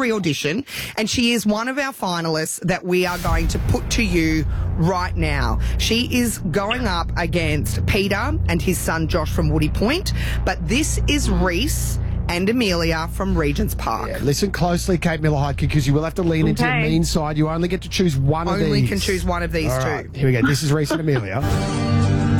re-audition, and she is one of our finalists that we are going to put to you right now. She is going up against Peter and his son Josh from Woody Point, but this is Reese and Amelia from Regent's Park. Yeah, listen closely, Kate Miller-Heidke, because you will have to lean into the mean side. You only get to choose one of these. Only can choose one of these two. Right, here we go. This is Reese and Amelia.